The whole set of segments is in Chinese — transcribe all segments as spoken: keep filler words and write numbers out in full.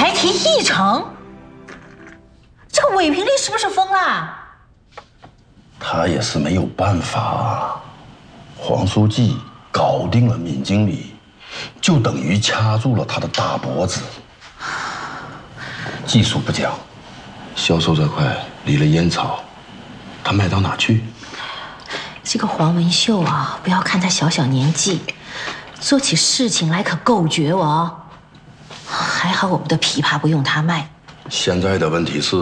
还提议程？这个韦平丽是不是疯了？ 他也是没有办法啊。黄书记搞定了闵经理，就等于掐住了他的大脖子。技术不讲，销售这块离了烟草，他卖到哪去？ 这个黄文秀啊，不要看他小小年纪，做起事情来可够绝哦。还好我们的琵琶不用他卖。 现在的问题是，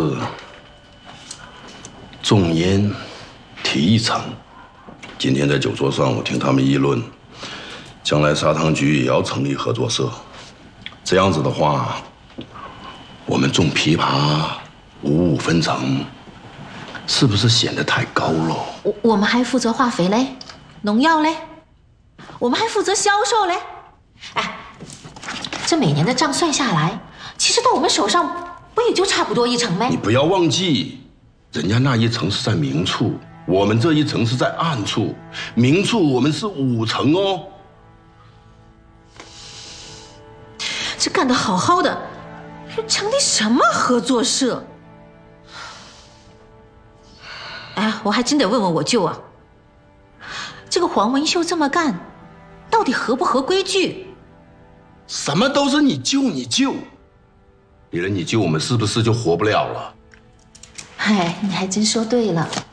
众烟提议成。今天在酒桌上，我听他们议论，将来砂糖局也要成立合作社。这样子的话，我们种枇杷五五分成，是不是显得太高了？ 我我们还负责化肥嘞，农药嘞，我们还负责销售嘞。哎，这每年的账算下来，其实到我们手上不也就差不多一成呗？ 你不要忘记，人家那一层是在明处，我们这一层是在暗处。明处我们是五成哦。 这干得好好的，成立什么合作社？哎呀，我还真得问问我舅啊，这个黄文秀这么干，到底合不合规矩？ 什么都是你救你救，离了你救我们是不是就活不了了？ 哎，你还真说对了。